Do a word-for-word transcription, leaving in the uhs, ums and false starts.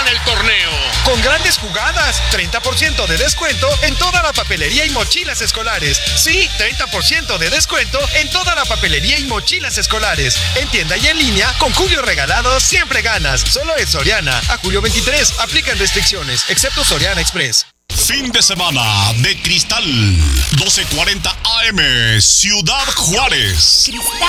gana el torneo. Con grandes jugadas, treinta por ciento de descuento en toda la papelería y mochilas escolares. Sí, treinta por ciento de descuento en toda la papelería y mochilas escolares. En tienda y en línea, con Julio Regalado siempre ganas. Solo en Soriana. A julio veintitrés, aplican restricciones, excepto Soriana Express. Fin de semana de Cristal, doce cuarenta A M, Ciudad Juárez.